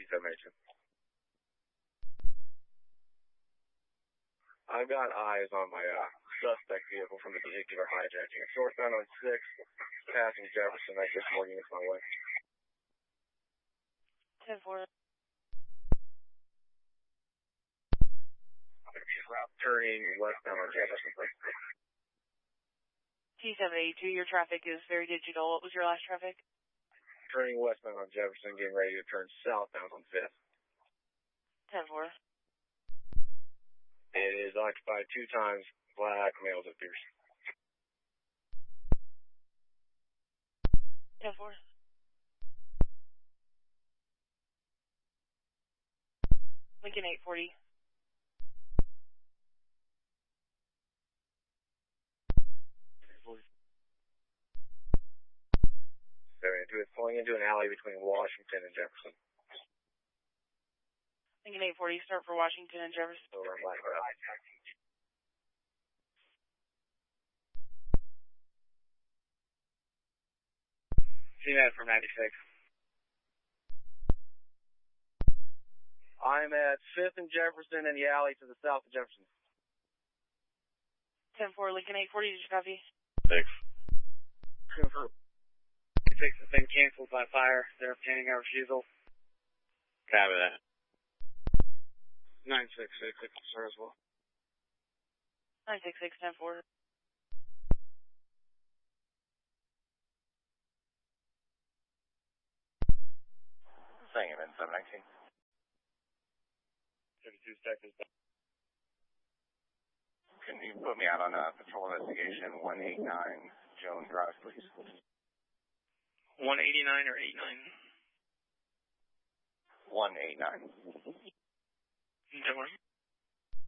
782. I've got eyes on my suspect vehicle from the vehicular hijacking. It's northbound on 6, passing Jefferson. I get 4 units my way. 10-4. Turning westbound on Jefferson. T782, your traffic is very digital. What was your last traffic? Turning westbound on Jefferson, getting ready to turn southbound on 5th. 10-4. It is occupied 2 times, black males at Pierce. 10-4. Lincoln 840. It's pulling into an alley between Washington and Jefferson. Lincoln 840, start for Washington and Jefferson. Over on Black Road. CNET from 96. I'm at 5th and Jefferson in the alley to the south of Jefferson. 10-4, Lincoln 840, did you copy? 6. 6 has been canceled by fire. They're obtaining our refusal. Copy that. 966, sir, as well. 966, 10-4. Sangamon 719. 32 seconds. Can you put me out on a patrol investigation 189 Jones Drive, please? 189 or 89? 189. Don't worry.